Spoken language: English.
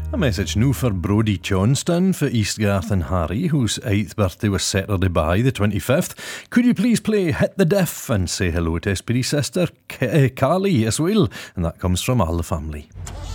A message new for Brodie Johnston for Eastgarth and Harry, whose 8th birthday was Saturday by the 25th. Could you please play Hit the Diff and say hello to his pretty sister Carly as well? And that comes from all the family.